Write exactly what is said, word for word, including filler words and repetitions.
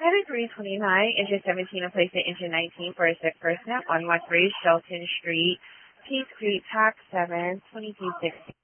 Item three twenty-nine, engine seventeen, and place at engine nineteen for a sick person at one one three Shelton Street, Peace Creek, Tax seven, twenty-two sixty.